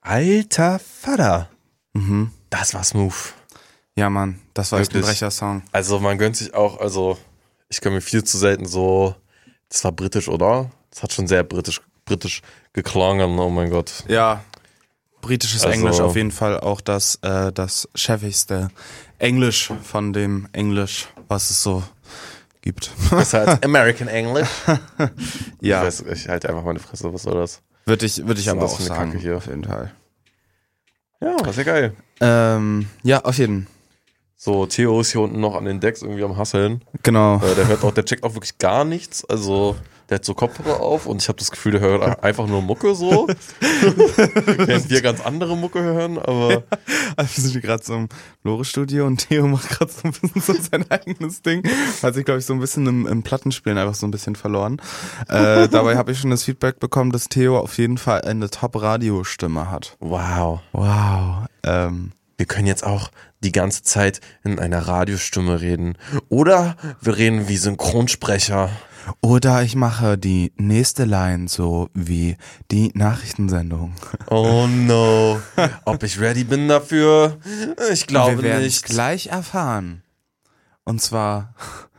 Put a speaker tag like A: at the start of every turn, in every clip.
A: Alter Vater.
B: Mhm.
A: Das war smooth.
B: Ja, Mann, das war echt ein
A: Wirklich.
B: Brecher-Song.
A: Also man gönnt sich auch, also ich gönn mir viel zu selten so, das war britisch, oder? Das hat schon sehr britisch geklungen, oh mein Gott.
B: Ja, britisches
A: Also-
B: Englisch auf jeden Fall auch das chefigste Englisch von dem Englisch, was es so gibt.
A: Besser als American English.
B: Ja,
A: Ich halte einfach meine Fresse, was soll das?
B: würde ich
A: ist
B: aber
A: das
B: auch
A: für eine
B: sagen,
A: Kacke hier?
B: auf jeden Fall.
A: Ja, das ist ja geil.
B: Ja, auf jeden Fall.
A: So, Theo ist hier unten noch an den Decks irgendwie am Hasseln.
B: Genau.
A: Der checkt auch wirklich gar nichts. Also, der hat so Kopfhörer auf und ich habe das Gefühl, der hört einfach nur Mucke so. Während wir ganz andere Mucke hören, aber.
B: Also wir sind hier gerade so im Lore-Studio und Theo macht gerade so ein bisschen so sein eigenes Ding. Hat sich, glaube ich, so ein bisschen im Plattenspielen einfach so ein bisschen verloren. Dabei habe ich schon das Feedback bekommen, dass Theo auf jeden Fall eine Top-Radio-Stimme hat.
A: Wow.
B: Wow.
A: Wir können jetzt auch die ganze Zeit in einer Radiostimme reden. Oder wir reden wie Synchronsprecher.
B: Oder ich mache die nächste Line so wie die Nachrichtensendung.
A: Oh no. Ob ich ready bin dafür? Ich glaube
B: Wir werden
A: nicht.
B: es gleich erfahren. Und zwar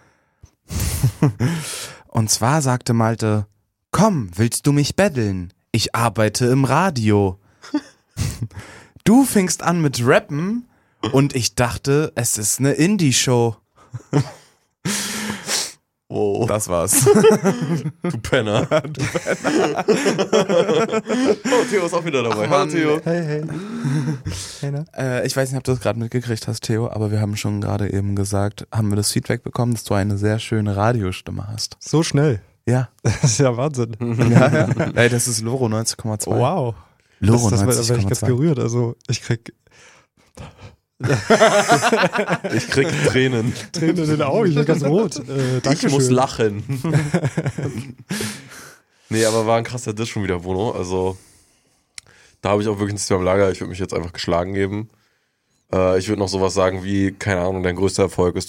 B: sagte Malte, komm, willst du mich betteln? Ich arbeite im Radio. Du fingst an mit Rappen und ich dachte, es ist eine Indie-Show.
A: Oh,
B: Das war's.
A: du Penner. Oh, Theo ist auch wieder dabei.
B: Ach,
A: Hallo
B: Mann.
A: Theo.
C: Hey. Hey, ne?
B: Ich weiß nicht, ob du das gerade mitgekriegt hast, Theo, aber wir haben schon gerade eben gesagt, haben wir das Feedback bekommen, dass du eine sehr schöne Radiostimme hast.
C: So schnell.
B: Ja.
C: Das ist ja Wahnsinn.
B: Ja. Ey, das ist Loro 90,2.
C: Wow.
B: Loro
C: Da werde ich ganz
B: 90,2.
C: gerührt. Also ich krieg
A: Ich krieg Tränen.
C: Tränen in den Augen, ich bin ganz rot.
A: Ich muss lachen. Nee, aber war ein krasser Diss schon wieder, Bruno. Also, da habe ich auch wirklich nichts mehr im Lager. Ich würde mich jetzt einfach geschlagen geben. Ich würde noch sowas sagen wie, keine Ahnung, dein größter Erfolg ist,